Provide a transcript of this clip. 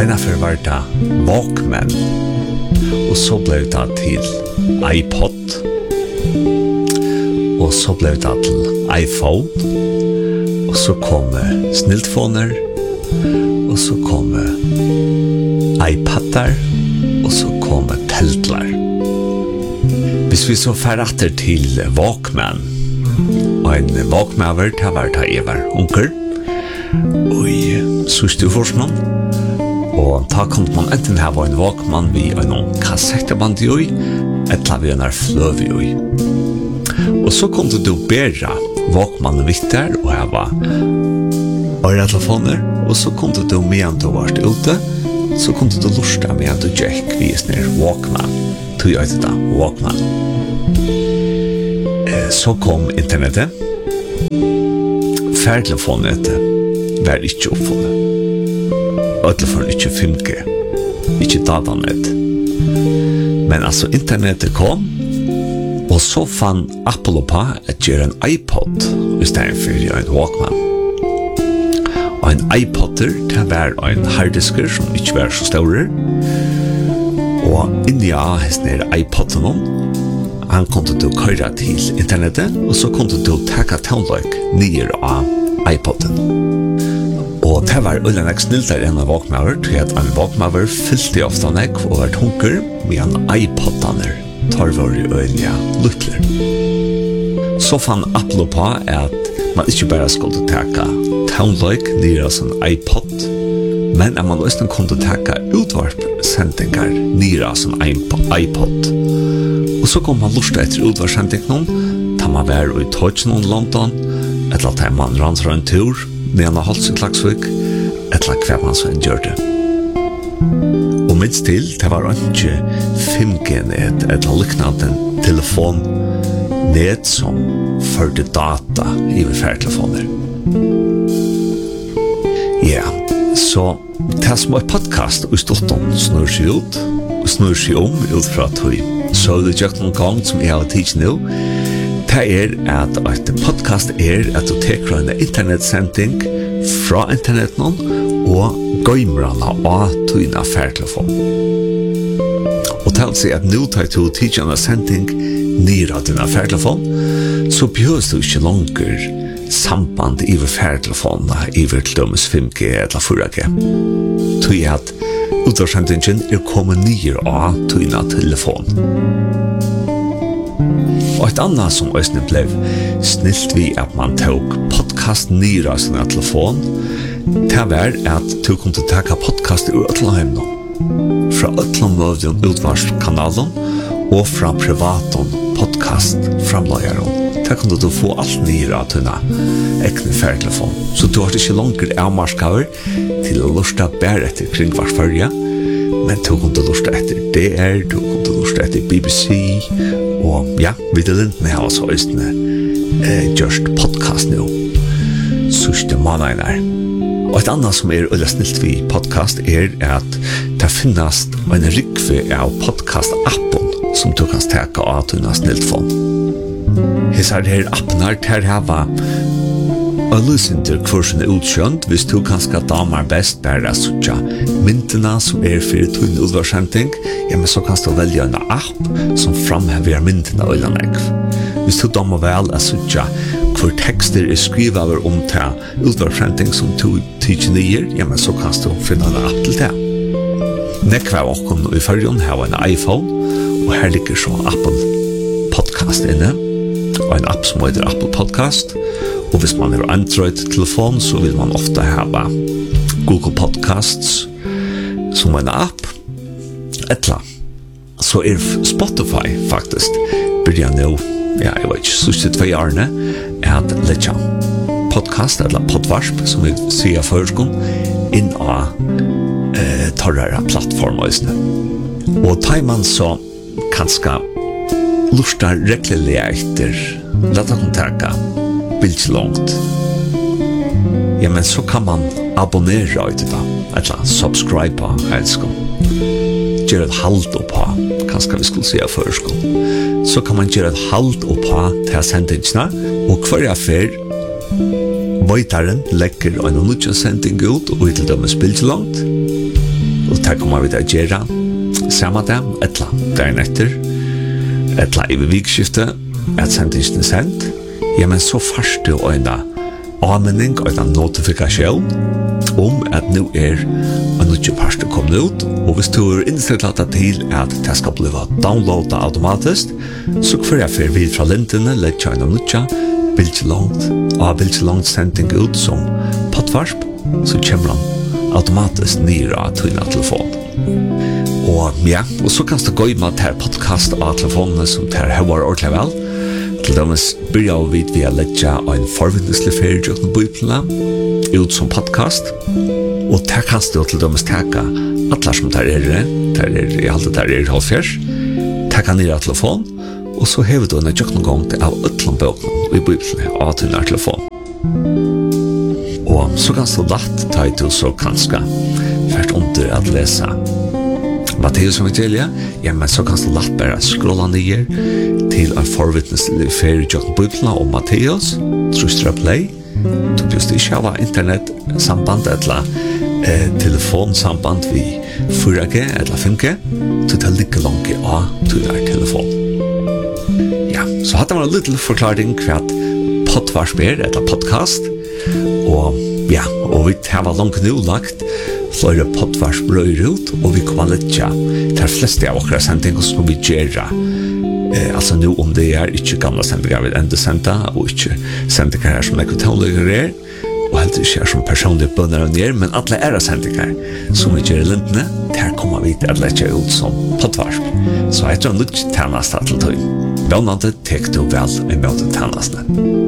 Einafer var det Walkman, og så ble det til iPod, og så ble det til iPhone, og så kom sniltfoner, og så kom iPadar, og så kom teltlar. Hvis vi så ferrater til Walkman, og en Walkman-over til var det jeg var onker, og i sørste forskning, og da kunne man enten ha en Walkman vi en kassetteband i, eller vi en fløv i. Og så kunne du bære Walkman vitter og hava øretelefoner, og så kunne du medan du var ute, så kunne du lusta medan du gikk vi snir Walkman. Tog jeg til da, Walkman. Så kom internettet. Færtelefonet var ikke oppfunnet. Øtelefonen ikke 5G, ikke datanet. Men altså internettet kom, og så fann Apple på at gjøre en iPod i stedet for en Walkman. Og en iPodder til var en harddisker som ikke var så større. Og inni av hesten iPodden han kunne du køyre til internettet, og så kunne du taka townløk nye av iPodden. Og det var øyne sniltere enn en Walkman, til at en Walkman fylte ofte nek og var tunker, med en iPoddaner tar var i øyne luttler. Så fann Apple på at man ikke bare skulle taka townløk nye av sin iPod, men at man også kunne taka utvarpsendingar nye av sin iPod. Og så kom man lusta etter utvarpsendingen, da man var i Tøtjen i London, eller at man rant en tur, med en holdt sin Klaksvik, eller hver man så en gjør det. Og minst til, det var ikke 5G-net, eller liknande en telefonnet som førte data i færtelefoner. Ja, så det som er podcast og ståtton snur seg ut, og snur seg ut fra tøy. Så det gjør noen gang som jeg har tidsi nå, det at et podcast at du teker en internetsending fra internetten og gøymrana av tøyna færtelefon. Og til å si at nå tar du tidsi en sending nere av tøyna færtelefon, så behøves du ikke langer samband i færtelefonene i til dømes 5G eller 4G. Tøy at utvarsendingen kommet nere av tøyna telefon. Og et annet som også ble snilt vi at man tok podcast nere av sin telefon, det var at du kunne taka podcast ur Øtlandheim nå, fra Øtlandmøvden utvarskanalen og fra privaten podcast-framløyeren. Der kunne du få alt nere av dine ekne færtelefon. Så du har ikke langer avmarskaver til å lusta bare etter kringvarsfølge, men du kunne lusta etter DR, du kunne lusta etter BBC, og ja, Videlintene har også østene gjørst podcast nå. Sørste måneder. Og et annet som øyla snilt vi podcast at det finnes en rikve av podcast-appen som du kan steka av dine sniltfond. Hesar her appnar ter hava Alusinter kursen utkjønt hvis du kanskje damer best bare suttja myntene som fyrir tunn utvarsending, ja, men så kan du velge en app som framhever myntene og illanegg. Hvis du damer vel suttja hvor tekster skrivet over til utvarsending som du tidser nye, ja, men så kan du finne en app til det. Nekva av okken i fargen har en iPhone, og her ligger så Apple Podcast inne, og en app som heter Apple Podcast. Og hvis man har Android-telefon, så vil man ofte ha Google Podcasts som en app. Etla. Så Spotify faktisk begynner nå, ja, jeg vet ikke, siste 2 årene, at letja podcast, eller podvarsp, som vi sier førskon, inn av torrere plattformer. Og tar man så kanskje lustar rekkelig etter, la ta kontakta, bildt långt. Ja, men så kan man abonnera ut det, eller subscribe på helskon. Gjør et halt oppa, kanskje vi skulle si av førskon. Så kan man gjøre et halt oppa til sendingsna, og hver affær Vøytaren legger en nødja sending ut, og til dømes bildt langt. det kommer vi til å gjøre samme dag, etla dagen etter, etla i vikskiftet, at sendingen er sendt. Ja, men så først du en anmenning og en notifikasjon at nå en nødvendig parst kommet ut, og hvis du innstilt til at det skal bli downloadet automatisk, så får jeg for vid fra lintene, lett kjøyne nødvendig, bildelangt sending ut som poddvarsp, så kommer han automatisk nere av tøyne telefon. Og ja, og så kan du gå i med til podcast av telefonene som tar høyere ordentlig vel. Til dømes begynner vi ved å legge en forvindeslig ferie til Bibelen ut som podcast. Og der kan du til dømes teke alle som tar i alt det der halvfjers, teke nere av telefon, og så hever du en gang til av utlånbøkene i Bibelen av tøyne telefon. Og så kan du lagt ta i til så kanskje først under at lese Matteus evangeliet, ja, men så kan du lagt bare scrolla ned til en forvittneslig ferie i Bibelen om Matteus, trustra play, du just ikke har internetsamband eller telefonsamband vi 4G eller 5G, du tar like langt av til telefon. Ja, så hadde man en liten forklaring hva poddvarsp eller podcast, og ja, og vi har langt nå lagt flere poddvarsp røyre ut, og vi kommer litt til fleste av okra sendinger som vi gjør. Altså nå om det ikke gamle sendinger vi enda senda, og ikke sendinger her som ekvitånligere og helt ikke som personlige bønner og nere, men alle sendinger som vi gjør i lintene, der kommer vi til å lette ut som poddvarsp. Så jeg tror nok tjeneste til tøy. Vannende tek du vel i møte tjenestene.